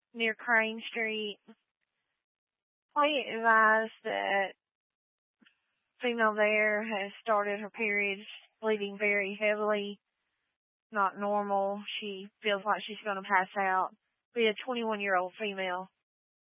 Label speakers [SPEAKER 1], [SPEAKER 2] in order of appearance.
[SPEAKER 1] near Crane Street. Client advised that female there has started her periods, bleeding very heavily, not normal. She feels like she's going to pass out. Be a 21-year-old female.